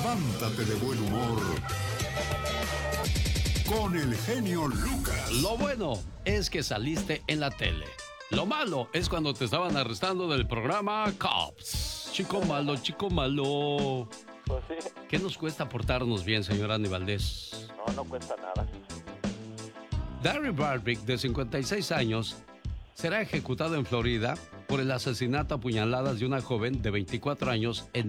levántate de buen humor con el genio Lucas. Lo bueno es que saliste en la tele. Lo malo es cuando te estaban arrestando del programa Cops. Chico malo, chico malo. Pues sí. ¿Qué nos cuesta portarnos bien, señor Andy Valdés? No cuesta nada. Darry Barbic, de 56 años, será ejecutado en Florida por el asesinato a puñaladas de una joven de 24 años en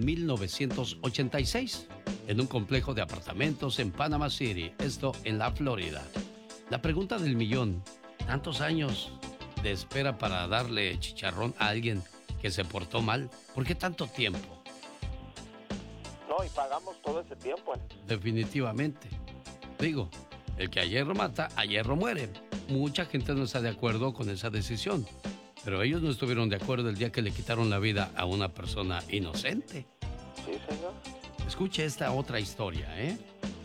1986, en un complejo de apartamentos en Panama City, esto en la Florida. La pregunta del millón, ¿tantos años de espera para darle chicharrón a alguien que se portó mal? ¿Por qué tanto tiempo? No, y pagamos todo ese tiempo. Definitivamente. Digo, el que a hierro mata, a hierro muere. Mucha gente no está de acuerdo con esa decisión, pero ellos no estuvieron de acuerdo el día que le quitaron la vida a una persona inocente. Sí, señor. Escuche esta otra historia, ¿eh?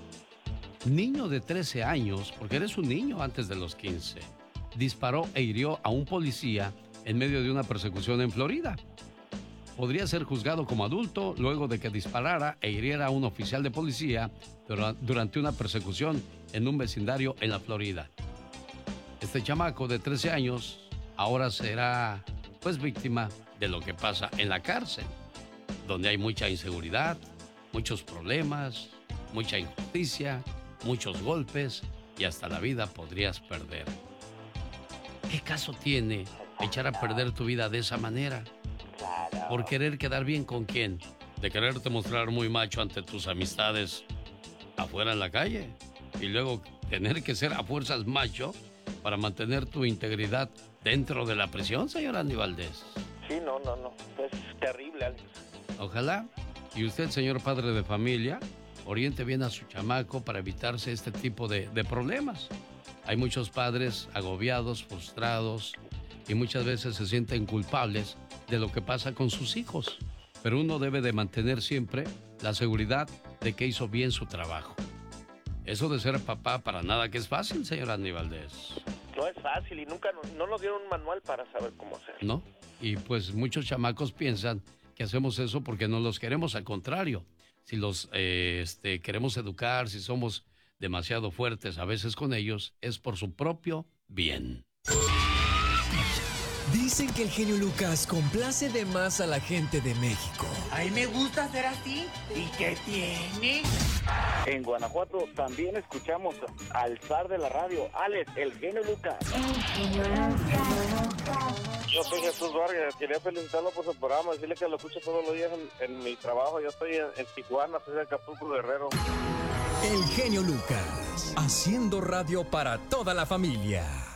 Niño de 13 años, porque eres un niño antes de los 15, disparó e hirió a un policía en medio de una persecución en Florida. Podría ser juzgado como adulto luego de que disparara e hiriera a un oficial de policía durante una persecución en un vecindario en la Florida. Este chamaco de 13 años ahora será, pues, víctima de lo que pasa en la cárcel, donde hay mucha inseguridad, muchos problemas, mucha injusticia, muchos golpes y hasta la vida podrías perder. ¿Qué caso tiene echar a perder tu vida de esa manera? Claro. ¿Por querer quedar bien con quién? ¿De quererte mostrar muy macho ante tus amistades afuera en la calle? Y luego tener que ser a fuerzas macho para mantener tu integridad dentro de la prisión, señor Andy Valdés. Sí, no. Es terrible, Alex. Ojalá. Y usted, señor padre de familia, oriente bien a su chamaco para evitarse este tipo de problemas. Hay muchos padres agobiados, frustrados y muchas veces se sienten culpables de lo que pasa con sus hijos. Pero uno debe de mantener siempre la seguridad de que hizo bien su trabajo. Eso de ser papá para nada que es fácil, señor Andy Valdés. No es fácil y nunca no nos dieron un manual para saber cómo hacer. ¿No? Y pues muchos chamacos piensan que hacemos eso porque no los queremos, al contrario. Si los queremos educar, si somos demasiado fuertes a veces con ellos, es por su propio bien. Dicen que el genio Lucas complace de más a la gente de México. A mí me gusta ser así. ¿Y qué tiene? En Guanajuato también escuchamos al zar de la radio, Alex, el genio Lucas. Yo soy Jesús Vargas, quería felicitarlo por su programa, decirle que lo escucho todos los días en mi trabajo. Yo estoy en Tijuana, soy de Acapulco, Guerrero. El genio Lucas, haciendo radio para toda la familia.